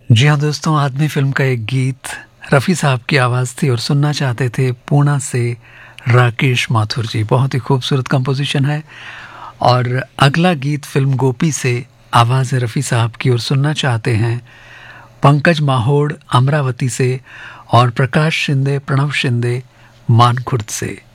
जी हाँ दोस्तों, आदमी फिल्म का एक गीत रफ़ी साहब की आवाज़ थी और सुनना चाहते थे पूना से राकेश माथुर जी। बहुत ही खूबसूरत कंपोजिशन है। और अगला गीत फिल्म गोपी से आवाज़ है रफ़ी साहब की और सुनना चाहते हैं पंकज माहोड़ अमरावती से और प्रकाश शिंदे प्रणव शिंदे मानखुर्द से।